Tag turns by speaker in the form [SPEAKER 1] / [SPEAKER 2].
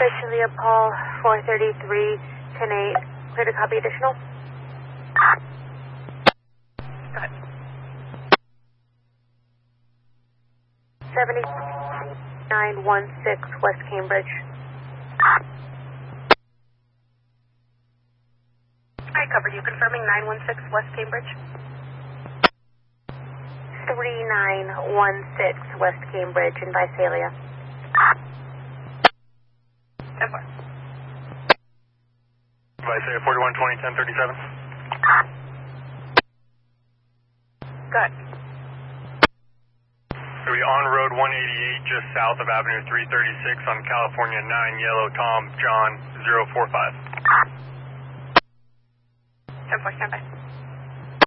[SPEAKER 1] Visalia Paul, 433, 10-8, clear to copy additional.
[SPEAKER 2] Go ahead.
[SPEAKER 1] 7916 West Cambridge.
[SPEAKER 2] Alright, covered. You confirming 916 West Cambridge?
[SPEAKER 1] 3916 West Cambridge in Visalia.
[SPEAKER 2] 10-4.
[SPEAKER 3] Visalia 4120, 1037.
[SPEAKER 2] Go ahead.
[SPEAKER 3] Are we on road 188 just south of Avenue 336 on California 9 Yellow Tom John 045.
[SPEAKER 2] 10-4, stand by.